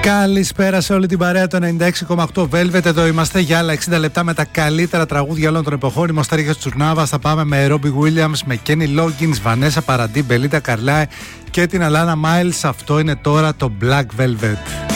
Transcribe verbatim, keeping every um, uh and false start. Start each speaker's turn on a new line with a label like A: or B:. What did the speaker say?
A: Καλησπέρα σε όλη την παρέα του ενενήντα έξι κόμμα οκτώ Velvet. Εδώ είμαστε για άλλα εξήντα λεπτά με τα καλύτερα τραγούδια όλων των εποχών. Η Μοστάριχα Τσουρνάβα. Θα πάμε με Robbie Williams, με Kenny Loggins, Βανέσα Παραντί, Μπελίτα Καρλάε και την Αλάνα Miles. Αυτό είναι τώρα το Black Velvet.